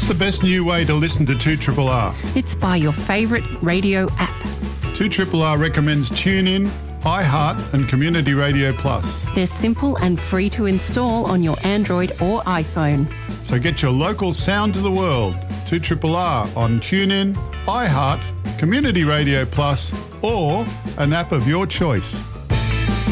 What's the best new way to listen to 2RRR? It's by your favourite radio app. 2RRR recommends TuneIn, iHeart and Community Radio Plus. They're simple and free to install on your Android or iPhone. So get your local sound to the world. 2RRR on TuneIn, iHeart, Community Radio Plus or an app of your choice.